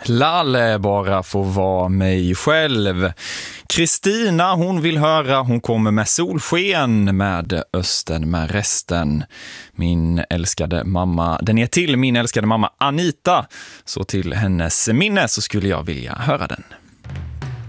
Lalle bara får vara mig själv. Kristina, hon vill höra Hon kommer med solsken med Östen med resten. Min älskade mamma, den är till min älskade mamma Anita. Så till hennes minne så skulle jag vilja höra den.